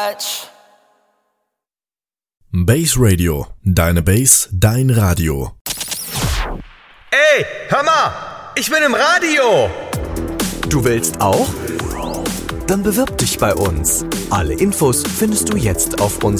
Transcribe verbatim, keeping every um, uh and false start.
much. Base Radio, deine Base, dein Radio. Ey, hör mal, ich bin im Radio. Du willst auch? Dann bewirb dich bei uns. Alle Infos findest du jetzt auf unserer